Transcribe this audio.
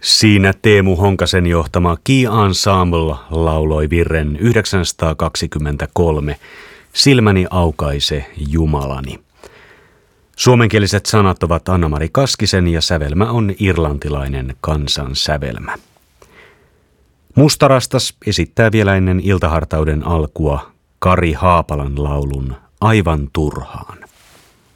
Siinä Teemu Honkasen johtama Key Ensemble lauloi virren 923 Silmäni aukaise Jumalani. Suomenkieliset sanat ovat Anna-Mari Kaskisen ja sävelmä on irlantilainen kansansävelmä. Mustarastas esittää vielä ennen iltahartauden alkua Kari Haapalan laulun Aivan turhaan.